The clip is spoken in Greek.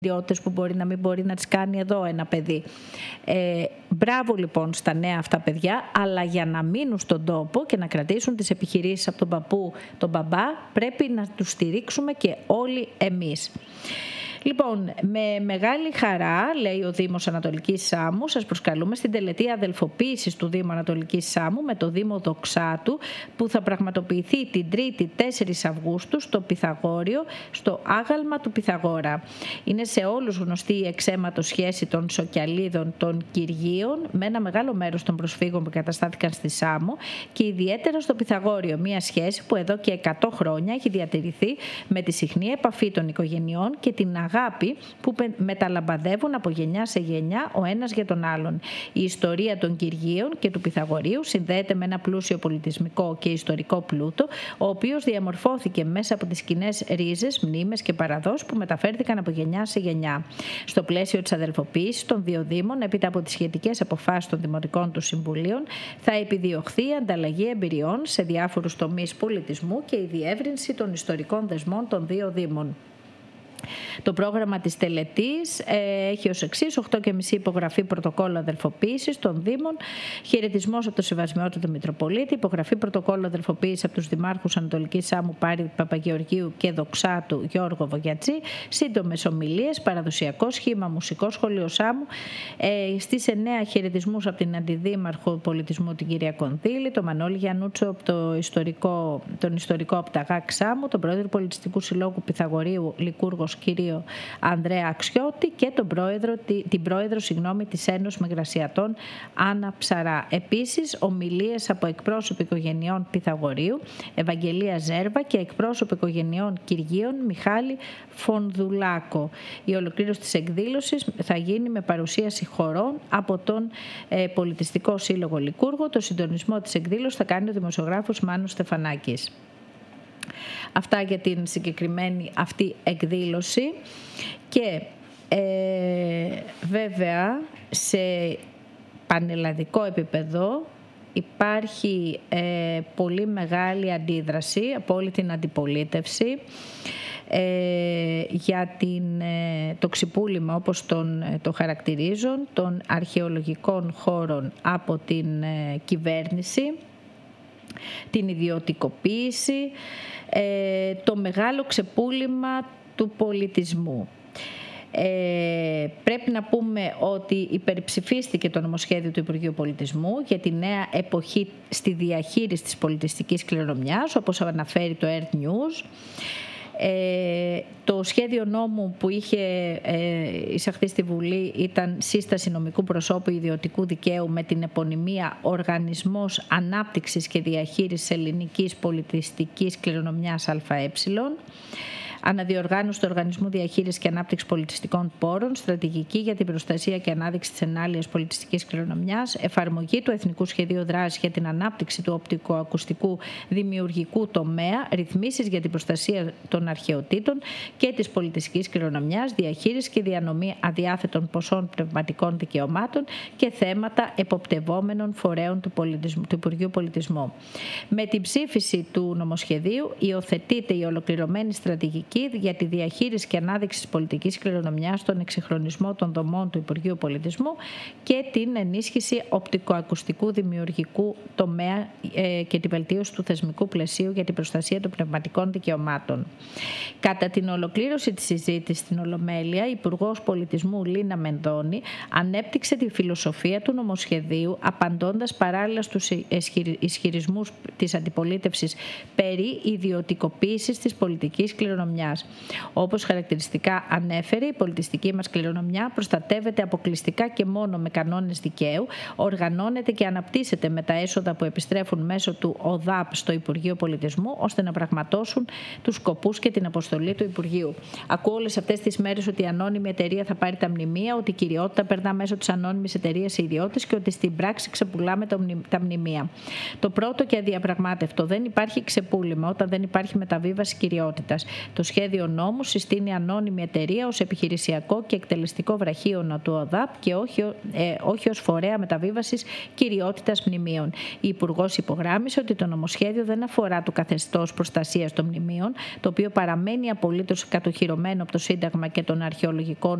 που μπορεί να μην μπορεί να τις κάνει εδώ ένα παιδί. Μπράβο λοιπόν στα νέα αυτά παιδιά, αλλά για να μείνουν στον τόπο και να κρατήσουν τις επιχειρήσεις από τον παππού, τον μπαμπά, πρέπει να τους στηρίξουμε και όλοι εμείς. Λοιπόν, με μεγάλη χαρά, λέει ο Δήμος Ανατολικής Σάμου, σας προσκαλούμε στην τελετή αδελφοποίησης του Δήμου Ανατολικής Σάμου με το Δήμο Δοξάτου, που θα πραγματοποιηθεί την 3η 4 Αυγούστου στο Πυθαγόριο, στο άγαλμα του Πυθαγόρα. Είναι σε όλους γνωστή η εξαίματος σχέση των Σοκιαλίδων των Κυργίων με ένα μεγάλο μέρος των προσφύγων που καταστάθηκαν στη Σάμο και ιδιαίτερα στο Πυθαγόριο, μια σχέση που εδώ και 100 χρόνια έχει διατηρηθεί με τη συχνή επαφή των οικογενειών και την αγάπη που μεταλαμπαδεύουν από γενιά σε γενιά ο ένας για τον άλλον. Η ιστορία των Κυργίων και του Πυθαγορίου συνδέεται με ένα πλούσιο πολιτισμικό και ιστορικό πλούτο, ο οποίος διαμορφώθηκε μέσα από τις κοινές ρίζες, μνήμες και παραδόσεις που μεταφέρθηκαν από γενιά σε γενιά. Στο πλαίσιο της αδελφοποίησης των δύο Δήμων, έπειτα από τις σχετικές αποφάσεις των Δημοτικών του Συμβουλίων, θα επιδιωχθεί η ανταλλαγή εμπειριών σε διάφορους τομείς πολιτισμού και η διεύρυνση των ιστορικών δεσμών των δύο Δήμων. Το πρόγραμμα της τελετής έχει ως εξής: 8:30 υπογραφή πρωτοκόλλου αδελφοποίησης των Δήμων, χαιρετισμός από το Σεβασμιότατο Μητροπολίτη, υπογραφή πρωτοκόλλου αδελφοποίησης από τους Δημάρχους Ανατολικής Σάμου Πάρη Παπαγεωργίου και Δοξάτου Γιώργο Βογιατζή, σύντομες ομιλίες, παραδοσιακό σχήμα, μουσικό σχολείο Σάμου. Στις 9 χαιρετισμούς από την Αντιδήμαρχο Πολιτισμού την κυρία Κονδύλη, τον Μανώλη Γιαννούτσο από τον ιστορικό από τα ΓΑΚ Σάμου, τον πρόεδρο Πολιτιστικού Συλλόγου Πυθαγορίου Λικούργος κύριο Ανδρέα Αξιώτη και την πρόεδρο της Ένωσης Μεγρασιατών Άννα Ψαρά. Επίσης, ομιλίες από εκπρόσωποι οικογενειών Πυθαγορίου Ευαγγελία Ζέρβα και εκπρόσωποι οικογενειών Κυργίων Μιχάλη Φονδουλάκο. Η ολοκλήρωση της εκδήλωσης θα γίνει με παρουσίαση χορών από τον Πολιτιστικό Σύλλογο Λικούργο. Το συντονισμό της εκδήλωσης θα κάνει ο δημοσιογράφος Μάνος Στεφανάκης. Αυτά για την συγκεκριμένη αυτή εκδήλωση και βέβαια σε πανελλαδικό επίπεδο υπάρχει πολύ μεγάλη αντίδραση από όλη την αντιπολίτευση για το ξυπούλημα, όπως το χαρακτηρίζουν, των αρχαιολογικών χώρων από την κυβέρνηση, την ιδιωτικοποίηση, το μεγάλο ξεπούλημα του πολιτισμού. Πρέπει να πούμε ότι υπερψηφίστηκε το νομοσχέδιο του Υπουργείου Πολιτισμού για τη νέα εποχή στη διαχείριση της πολιτιστικής κληρονομιάς, όπως αναφέρει το Earth News. Το σχέδιο νόμου που είχε εισαχθεί στη Βουλή ήταν σύσταση νομικού προσώπου ιδιωτικού δικαίου με την επωνυμία Οργανισμός Ανάπτυξης και Διαχείρισης Ελληνικής Πολιτιστικής Κληρονομιάς ΑΕ. Αναδιοργάνωση του Οργανισμού Διαχείρισης και Ανάπτυξης Πολιτιστικών Πόρων, στρατηγική για την προστασία και ανάδειξη της ενάλειας πολιτιστικής κληρονομιάς, εφαρμογή του Εθνικού Σχεδίου Δράσης για την ανάπτυξη του οπτικοακουστικού δημιουργικού τομέα, ρυθμίσεις για την προστασία των αρχαιοτήτων και της πολιτιστικής κληρονομιάς, διαχείριση και διανομή αδιάθετων ποσών πνευματικών δικαιωμάτων και θέματα εποπτευόμενων φορέων του Υπουργείου Πολιτισμού. Με την ψήφιση του νομοσχεδίου υιοθετείται η ολοκληρωμένη στρατηγική για τη διαχείριση και ανάδειξη της πολιτικής κληρονομιάς, τον εξυγχρονισμό των δομών του Υπουργείου Πολιτισμού και την ενίσχυση οπτικοακουστικού δημιουργικού τομέα και τη βελτίωση του θεσμικού πλαισίου για την προστασία των πνευματικών δικαιωμάτων. Κατά την ολοκλήρωση της συζήτησης στην Ολομέλεια, η Υπουργός Πολιτισμού Λίνα Μενδώνη ανέπτυξε τη φιλοσοφία του νομοσχεδίου, απαντώντας παράλληλα στους ισχυρισμούς της αντιπολίτευσης περί ιδιωτικοποίησης της πολιτικής κληρονομιάς. Όπως χαρακτηριστικά ανέφερε, η πολιτιστική μας κληρονομιά προστατεύεται αποκλειστικά και μόνο με κανόνες δικαίου, οργανώνεται και αναπτύσσεται με τα έσοδα που επιστρέφουν μέσω του ΟΔΑΠ στο Υπουργείο Πολιτισμού, ώστε να πραγματώσουν τους σκοπούς και την αποστολή του Υπουργείου. Ακούω όλες αυτές τις μέρες ότι η ανώνυμη εταιρεία θα πάρει τα μνημεία, ότι η κυριότητα περνά μέσω της ανώνυμης εταιρείας σε ιδιώτες και ότι στην πράξη ξεπουλάμε τα μνημεία. Το πρώτο και αδιαπραγμάτευτο: δεν υπάρχει ξεπούλημα όταν δεν υπάρχει μεταβίβαση κυριότητας. Το νομοσχέδιο νόμου συστήνει ανώνυμη εταιρεία ως επιχειρησιακό και εκτελεστικό βραχίωνα του ΟΔΑΠ και όχι ως φορέα μεταβίβασης κυριότητας μνημείων. Η Υπουργός υπογράμμισε ότι το νομοσχέδιο δεν αφορά το καθεστώς προστασίας των μνημείων, το οποίο παραμένει απολύτως κατοχυρωμένο από το Σύνταγμα και των αρχαιολογικών